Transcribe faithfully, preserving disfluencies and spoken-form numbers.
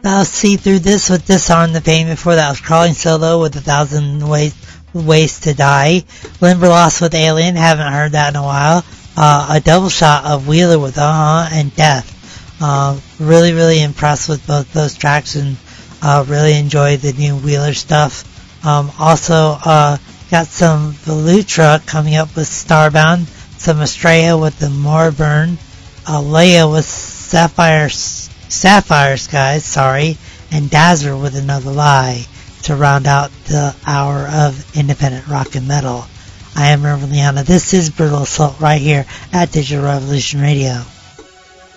I'll see through this with Disarm the Pain. Before that was Crawling Solo with A Thousand Ways, Ways to Die. Limberlost with Alien, haven't heard that in a while. Uh, a double shot of Wheeler with Uh-huh and Death. Uh, really, really impressed with both those tracks and uh, really enjoyed the new Wheeler stuff. Um, also, uh, got some Velutra coming up with Starbound, some Estrella with the Morburn, uh, Leia with Sapphire, Sapphire Skies, sorry, and Dazzler with Another Lie to round out the hour of independent rock and metal. I am Irvin Liana. This is Brutal Assault right here at Digital Revolution Radio.